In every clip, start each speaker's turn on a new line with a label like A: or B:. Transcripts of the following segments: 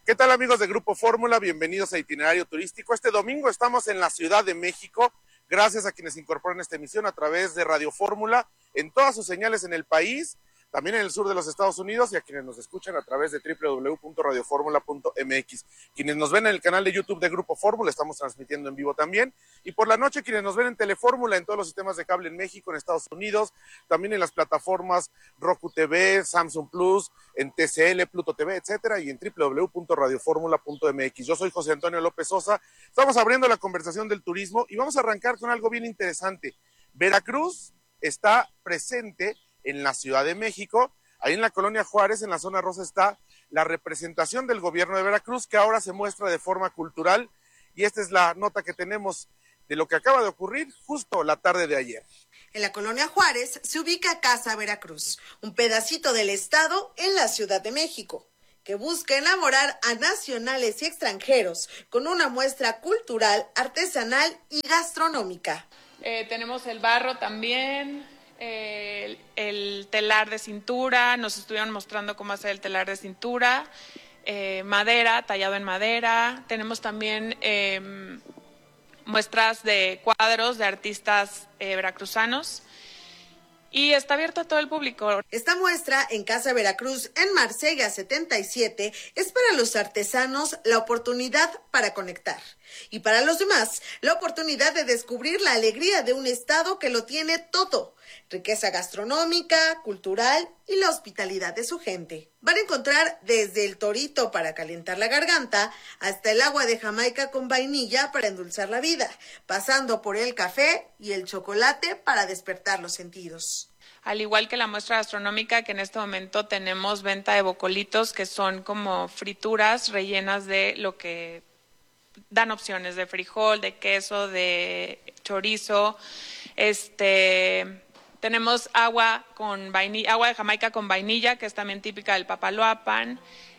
A: ¿Qué tal, amigos de Grupo Fórmula? Bienvenidos a Itinerario Turístico. Este domingo estamos en la Ciudad de México, gracias a quienes incorporan esta emisión a través de Radio Fórmula en todas sus señales en el país, también en el sur de los Estados Unidos, y a quienes nos escuchan a través de www.radioformula.mx. Quienes nos ven en el canal de YouTube de Grupo Fórmula, estamos transmitiendo en vivo también, y por la noche quienes nos ven en Telefórmula, en todos los sistemas de cable en México, en Estados Unidos, también en las plataformas Roku TV, Samsung Plus, en TCL, Pluto TV, etcétera, y en www.radioformula.mx. Yo soy José Antonio López Sosa. Estamos abriendo la conversación del turismo y vamos a arrancar con algo bien interesante. Veracruz está presente en la Ciudad de México. Ahí en la Colonia Juárez, en la zona rosa, está la representación del gobierno de Veracruz, que ahora se muestra de forma cultural, y esta es la nota que tenemos de lo que acaba de ocurrir justo la tarde de ayer.
B: En la Colonia Juárez se ubica Casa Veracruz, un pedacito del estado en la Ciudad de México, que busca enamorar a nacionales y extranjeros con una muestra cultural, artesanal y gastronómica.
C: Tenemos el barro también, el telar de cintura, nos estuvieron mostrando cómo hacer el telar de cintura, madera, tallado en madera. Tenemos también muestras de cuadros de artistas veracruzanos. Y está abierto a todo el público.
B: Esta muestra en Casa Veracruz, en Marsella 77, es para los artesanos la oportunidad para conectar. Y para los demás, la oportunidad de descubrir la alegría de un estado que lo tiene todo. Riqueza gastronómica, cultural y la hospitalidad de su gente. Van a encontrar desde el torito para calentar la garganta hasta el agua de Jamaica con vainilla para endulzar la vida, pasando por el café y el chocolate para despertar los sentidos.
C: Al igual que la muestra gastronómica, que en este momento tenemos venta de bocolitos, que son como frituras rellenas de lo que dan opciones de frijol, de queso, de chorizo. Tenemos agua con vainilla, agua de Jamaica con vainilla, que es también típica del Papaloapan,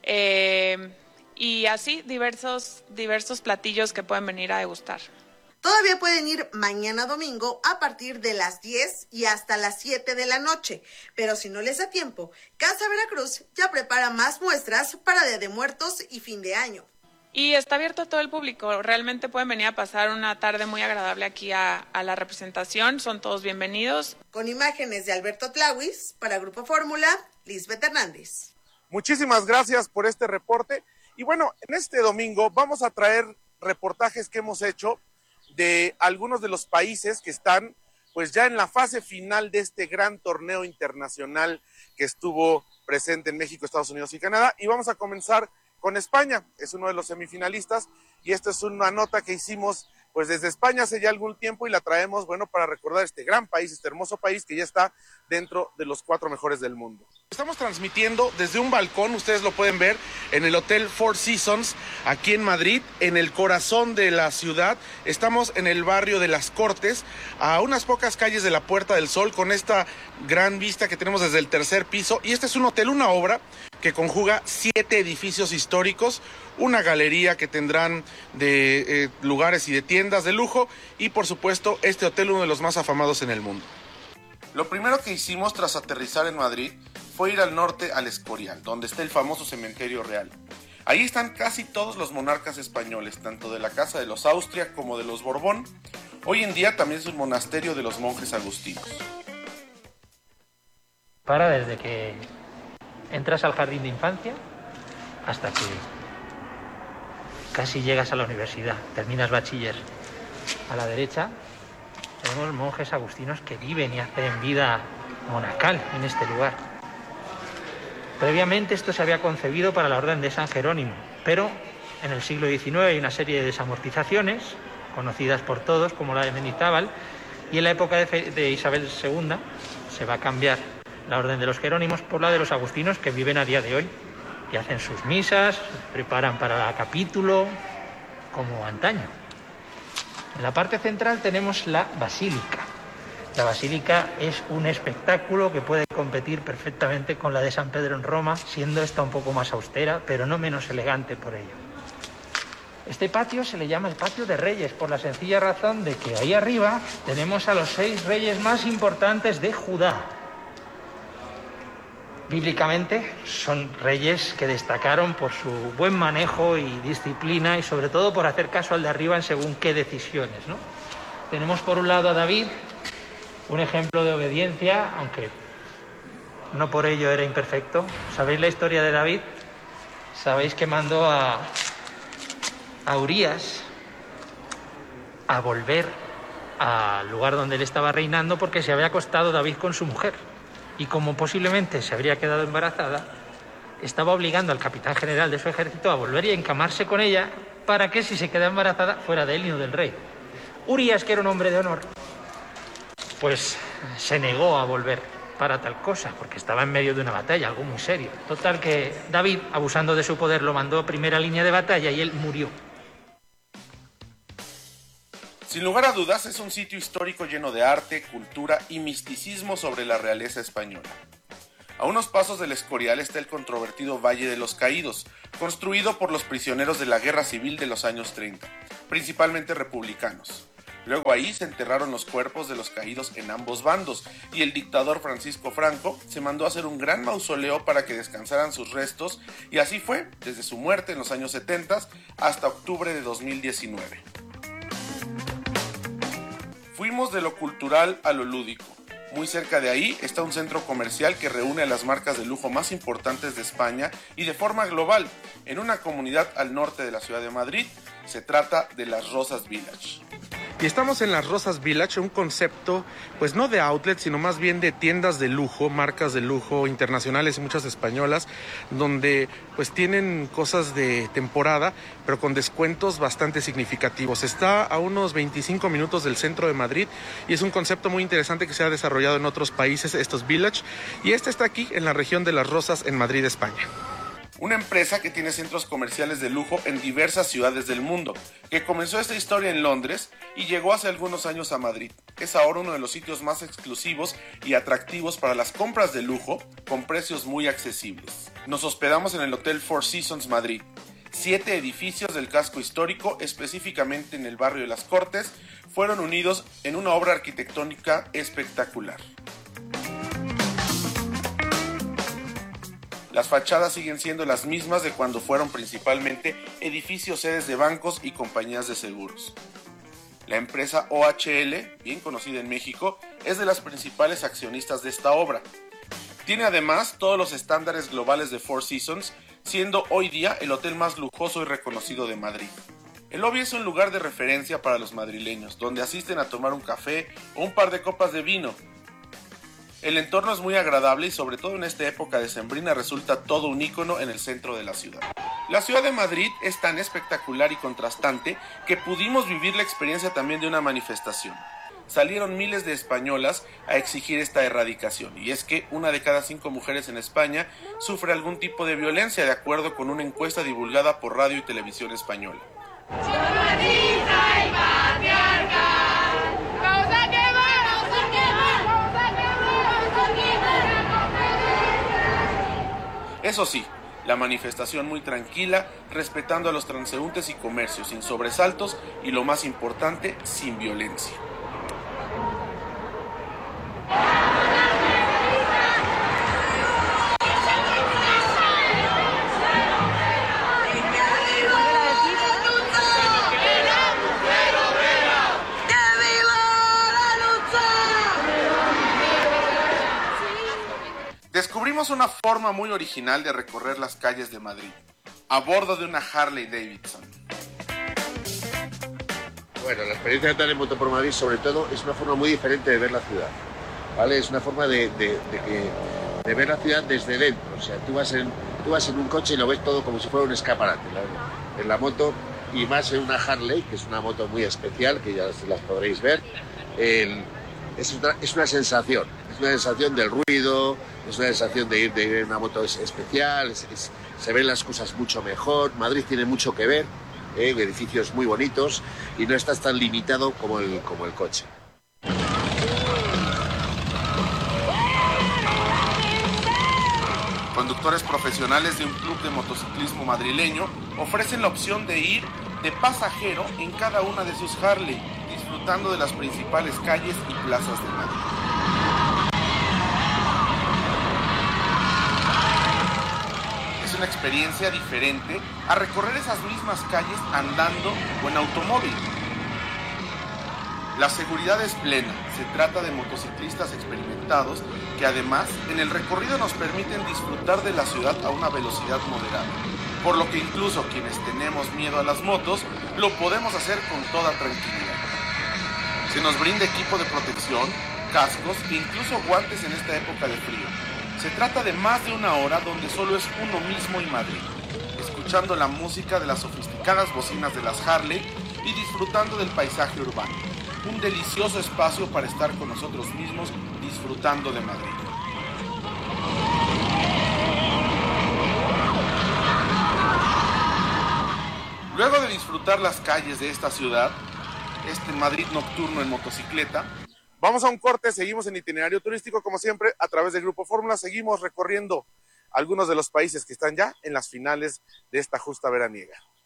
C: y así diversos platillos que pueden venir a degustar.
B: Todavía pueden ir mañana domingo a partir de las 10 y hasta las 7 de la noche, pero si no les da tiempo, Casa Veracruz ya prepara más muestras para Día de Muertos y fin de año.
C: Y está abierto a todo el público, realmente pueden venir a pasar una tarde muy agradable aquí a la representación, son todos bienvenidos.
B: Con imágenes de Alberto Tlauis, para Grupo Fórmula, Lisbeth Hernández.
A: Muchísimas gracias por este reporte, y bueno, en este domingo vamos a traer reportajes que hemos hecho de algunos de los países que están pues ya en la fase final de este gran torneo internacional que estuvo presente en México, Estados Unidos y Canadá, y vamos a comenzar con España. Es uno de los semifinalistas y esta es una nota que hicimos pues desde España hace ya algún tiempo y la traemos, bueno, para recordar este gran país, este hermoso país que ya está dentro de los 4 mejores del mundo. Estamos transmitiendo desde un balcón, ustedes lo pueden ver, en el Hotel Four Seasons, aquí en Madrid, en el corazón de la ciudad. Estamos en el barrio de Las Cortes, a unas pocas calles de la Puerta del Sol, con esta gran vista que tenemos desde el tercer piso. Y este es un hotel, una obra que conjuga 7 edificios históricos, una galería que tendrán de lugares y de tiendas de lujo, y por supuesto este hotel, uno de los más afamados en el mundo. Lo primero que hicimos tras aterrizar en Madrid fue ir al norte, al Escorial, donde está el famoso cementerio real. Ahí están casi todos los monarcas españoles, tanto de la casa de los Austria como de los Borbón. Hoy en día también es un monasterio de los monjes agustinos.
D: Para desde que entras al jardín de infancia hasta que casi llegas a la universidad, terminas bachiller. A la derecha tenemos monjes agustinos que viven y hacen vida monacal en este lugar. Previamente esto se había concebido para la Orden de San Jerónimo, pero en el siglo XIX hay una serie de desamortizaciones, conocidas por todos como la de Mendizábal, y en la época de Isabel II se va a cambiar la Orden de los Jerónimos por la de los agustinos, que viven a día de hoy y hacen sus misas, preparan para capítulo, como antaño. En la parte central tenemos la basílica. La basílica es un espectáculo que puede competir perfectamente con la de San Pedro en Roma, siendo esta un poco más austera, pero no menos elegante por ello. Este patio se le llama el Patio de Reyes, por la sencilla razón de que ahí arriba tenemos a los 6 reyes más importantes de Judá. bíblicamente son reyes que destacaron por su buen manejo y disciplina y sobre todo por hacer caso al de arriba en según qué decisiones, ¿no? Tenemos por un lado a David, un ejemplo de obediencia, aunque no por ello era imperfecto. ¿Sabéis la historia de David? Sabéis que mandó a Urías a volver al lugar donde él estaba reinando porque se había acostado David con su mujer. Y como posiblemente se habría quedado embarazada, estaba obligando al capitán general de su ejército a volver y a encamarse con ella para que si se quedaba embarazada fuera de él y no del rey. Urías, que era un hombre de honor, pues se negó a volver para tal cosa, porque estaba en medio de una batalla, algo muy serio. Total que David, abusando de su poder, lo mandó a primera línea de batalla y él murió.
A: Sin lugar a dudas, es un sitio histórico lleno de arte, cultura y misticismo sobre la realeza española. A unos pasos del Escorial está el controvertido Valle de los Caídos, construido por los prisioneros de la Guerra Civil de los años 30, principalmente republicanos. Luego ahí se enterraron los cuerpos de los caídos en ambos bandos y el dictador Francisco Franco se mandó a hacer un gran mausoleo para que descansaran sus restos y así fue desde su muerte en los años 70 hasta octubre de 2019. Fuimos de lo cultural a lo lúdico. Muy cerca de ahí está un centro comercial que reúne a las marcas de lujo más importantes de España y de forma global, en una comunidad al norte de la ciudad de Madrid. Se trata de Las Rosas Village.
E: Y estamos en Las Rosas Village, un concepto, pues no de outlet, sino más bien de tiendas de lujo, marcas de lujo internacionales y muchas españolas, donde pues tienen cosas de temporada, pero con descuentos bastante significativos. Está a unos 25 minutos del centro de Madrid y es un concepto muy interesante que se ha desarrollado en otros países, estos village, y este está aquí en la región de Las Rosas, en Madrid, España.
A: Una empresa que tiene centros comerciales de lujo en diversas ciudades del mundo, que comenzó esta historia en Londres y llegó hace algunos años a Madrid. Es ahora uno de los sitios más exclusivos y atractivos para las compras de lujo, con precios muy accesibles. Nos hospedamos en el Hotel Four Seasons Madrid. 7 edificios del casco histórico, específicamente en el barrio de Las Cortes, fueron unidos en una obra arquitectónica espectacular. Las fachadas siguen siendo las mismas de cuando fueron principalmente edificios sedes de bancos y compañías de seguros. La empresa OHL, bien conocida en México, es de las principales accionistas de esta obra. Tiene además todos los estándares globales de Four Seasons, siendo hoy día el hotel más lujoso y reconocido de Madrid. El lobby es un lugar de referencia para los madrileños, donde asisten a tomar un café o un par de copas de vino. El entorno es muy agradable y sobre todo en esta época decembrina resulta todo un ícono en el centro de la ciudad. La ciudad de Madrid es tan espectacular y contrastante que pudimos vivir la experiencia también de una manifestación. Salieron miles de españolas a exigir esta erradicación, y es que 1 de cada 5 mujeres en España sufre algún tipo de violencia, de acuerdo con una encuesta divulgada por Radio y Televisión Española. Eso sí, la manifestación muy tranquila, respetando a los transeúntes y comercios, sin sobresaltos y, lo más importante, sin violencia. Descubrimos una forma muy original de recorrer las calles de Madrid, a bordo de una Harley Davidson.
F: Bueno, la experiencia de andar en moto por Madrid, sobre todo, es una forma muy diferente de ver la ciudad, ¿vale? Es una forma de ver la ciudad desde dentro. O sea, tú vas en un coche y lo ves todo como si fuera un escaparate, ¿vale? En la moto, y más en una Harley, que es una moto muy especial, que ya las podréis ver, es una sensación del ruido, es una sensación de ir en una moto especial, se ven las cosas mucho mejor. Madrid tiene mucho que ver, edificios muy bonitos, y no estás tan limitado como el coche.
A: Conductores profesionales de un club de motociclismo madrileño ofrecen la opción de ir de pasajero en cada una de sus Harley, disfrutando de las principales calles y plazas de Madrid. una experiencia diferente a recorrer esas mismas calles andando o en automóvil. La seguridad es plena, se trata de motociclistas experimentados que además en el recorrido nos permiten disfrutar de la ciudad a una velocidad moderada, por lo que incluso quienes tenemos miedo a las motos lo podemos hacer con toda tranquilidad. Se nos brinda equipo de protección, cascos e incluso guantes en esta época de frío. Se trata de más de una hora donde solo es uno mismo y Madrid, escuchando la música de las sofisticadas bocinas de las Harley y disfrutando del paisaje urbano. Un delicioso espacio para estar con nosotros mismos disfrutando de Madrid. Luego de disfrutar las calles de esta ciudad, este Madrid nocturno en motocicleta, vamos a un corte, seguimos en itinerario turístico como siempre a través del Grupo Fórmula, seguimos recorriendo algunos de los países que están ya en las finales de esta justa veraniega.